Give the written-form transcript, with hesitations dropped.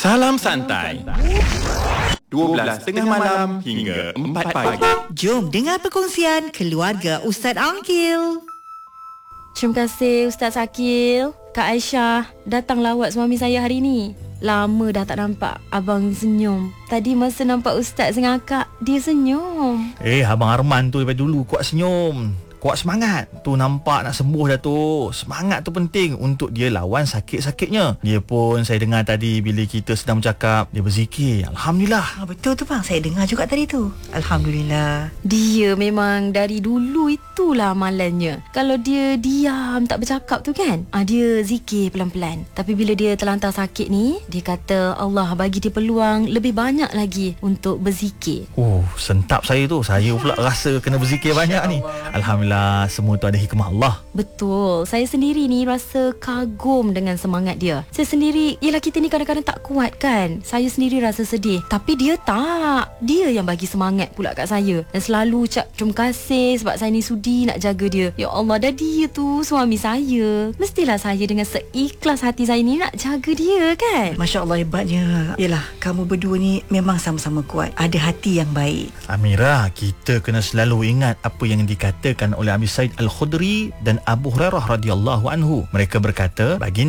Salam santai. 12.30 malam hingga 4 pagi. Jom dengar perkongsian keluarga Ustaz Aqil. Terima kasih Ustaz Aqil. Kak Aisyah datang lawat suami saya hari ni. Lama dah tak nampak abang senyum. Tadi masa nampak Ustaz dengan akak, dia senyum. Abang Arman tu daripada dulu kuat senyum. Kuat semangat. Tu nampak nak sembuh dah tu. Semangat tu penting untuk dia lawan sakit-sakitnya. Dia pun saya dengar tadi bila kita sedang bercakap, dia berzikir. Alhamdulillah. Betul tu bang, saya dengar juga tadi tu. Alhamdulillah. Dia memang dari dulu itulah amalannya. Kalau dia diam tak bercakap tu kan, dia zikir pelan-pelan. Tapi bila dia terlantar sakit ni, dia kata Allah bagi dia peluang lebih banyak lagi untuk berzikir. Sentap saya tu. Saya pula rasa kena berzikir banyak ni. Alhamdulillah, semua tu ada hikmah Allah. Betul. Saya sendiri ni rasa kagum dengan semangat dia. Saya sendiri, yelah kita ni kadang-kadang tak kuat kan. Saya sendiri rasa sedih. Tapi dia tak. Dia yang bagi semangat pula kat saya. Dan selalu ucap terima kasih sebab saya ni sudi nak jaga dia. Ya Allah, dah dia tu suami saya. Mestilah saya dengan seikhlas hati saya ni nak jaga dia kan. Masya Allah, hebatnya. Yelah, kamu berdua ni memang sama-sama kuat. Ada hati yang baik. Amirah, kita kena selalu ingat apa yang dikatakan oleh Abi Said Al-Khudri dan Abu Hurairah radhiyallahu anhu. Mereka berkata, baginda